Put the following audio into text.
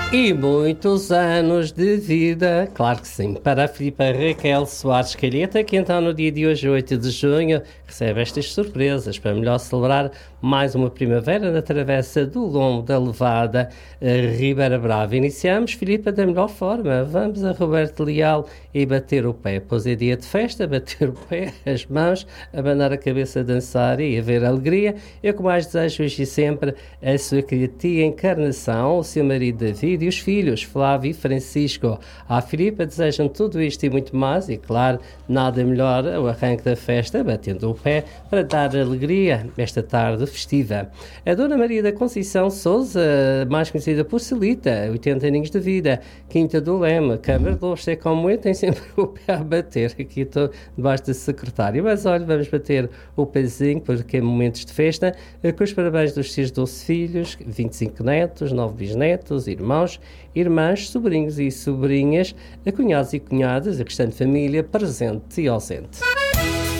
E muitos anos de vida, claro que sim, para a Filipa Raquel Soares Calheta, que então no dia de hoje, 8 de junho, recebe estas surpresas para melhor celebrar mais uma primavera na travessa do Lombo da Levada, Ribeira Brava. Iniciamos, Filipa, da melhor forma. Vamos a Roberto Leal e bater o pé. Pois é dia de festa, bater o pé, as mãos, abanar a cabeça, dançar e haver alegria. Eu que mais desejo hoje e sempre a sua tia Encarnação, o seu marido David e os filhos Flávio e Francisco. À Filipa desejam tudo isto e muito mais e, claro, nada melhor o arranque da festa batendo o pé para dar alegria esta tarde festiva. A Dona Maria da Conceição Sousa, mais conhecida por Celita, 80 aninhos de vida, Quinta do Leme, Câmara de Lourdes, como eu, tem sempre o pé a bater. Aqui estou debaixo da secretária, mas olha, vamos bater o pezinho porque é momentos de festa, com os parabéns dos seus 12 filhos, 25 netos, 9 bisnetos, irmãos, irmãs, sobrinhos e sobrinhas, cunhados e cunhadas, a restante família presente e ausente.